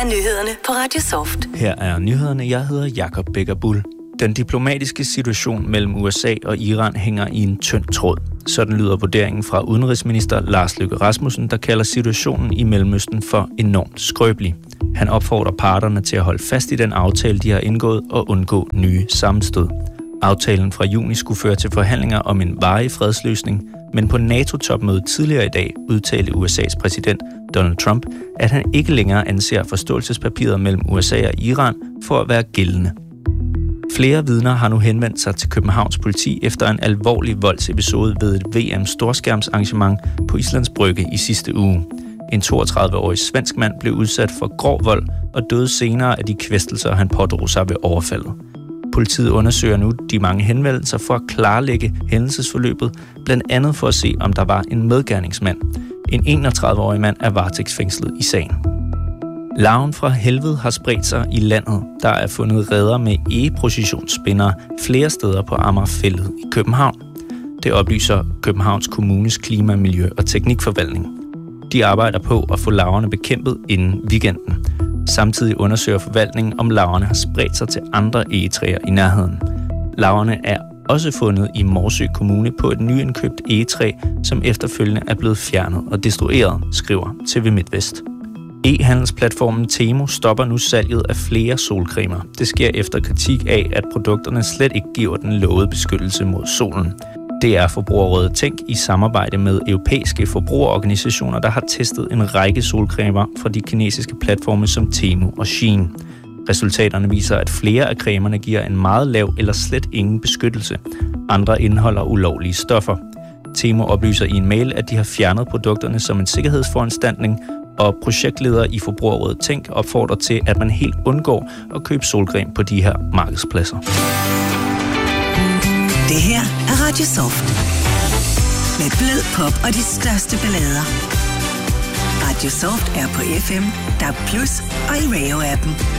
af nyhederne på Radio Soft. Her er nyhederne. Jeg hedder Jakob Becker-Bull. Den diplomatiske situation mellem USA og Iran hænger i en tynd tråd. Sådan lyder vurderingen fra udenrigsminister Lars Løkke Rasmussen, der kalder situationen i Mellemøsten for enormt skrøbelig. Han opfordrer parterne til at holde fast i den aftale, de har indgået, og undgå nye sammenstød. Aftalen fra juni skulle føre til forhandlinger om en varig fredsløsning, men på NATO-topmødet tidligere i dag udtalte USA's præsident Donald Trump, at han ikke længere anser forståelsespapiret mellem USA og Iran for at være gældende. Flere vidner har nu henvendt sig til Københavns politi efter en alvorlig voldsepisode ved et VM-storskærmsarrangement på Islands Brygge i sidste uge. En 32-årig svensk mand blev udsat for grov vold og døde senere af de kvæstelser, han pådrog sig ved overfaldet. Politiet undersøger nu de mange henvendelser for at klarlægge hændelsesforløbet, blandt andet for at se, om der var en medgerningsmand. En 31-årig mand er varetægtsfængslet i sagen. Larven fra helvede har spredt sig i landet. Der er fundet reder med egeprocessionsspindere flere steder på Amagerfælled i København. Det oplyser Københavns Kommunes Klima-, Miljø- og Teknikforvaltning. De arbejder på at få larverne bekæmpet inden weekenden. Samtidig undersøger forvaltningen, om larverne har spredt sig til andre egetræer i nærheden. Larverne er også fundet i Morsø Kommune på et nyindkøbt egetræ, som efterfølgende er blevet fjernet og destrueret, skriver TV MidtVest. E-handelsplatformen Temu stopper nu salget af flere solcremer. Det sker efter kritik af, at produkterne slet ikke giver den lovede beskyttelse mod solen. Det er Forbrugerrådet Tænk i samarbejde med europæiske forbrugerorganisationer, der har testet en række solcremer fra de kinesiske platforme som Temu og Shein. Resultaterne viser, at flere af cremerne giver en meget lav eller slet ingen beskyttelse. Andre indeholder ulovlige stoffer. Temu oplyser i en mail, at de har fjernet produkterne som en sikkerhedsforanstaltning, og projektleder i Forbrugerrådet Tænk opfordrer til, at man helt undgår at købe solcreme på de her markedspladser. Det her er Radio Soft. Med blød pop og de største ballader. Radio Soft er på FM, DAB+ og i Radio-appen.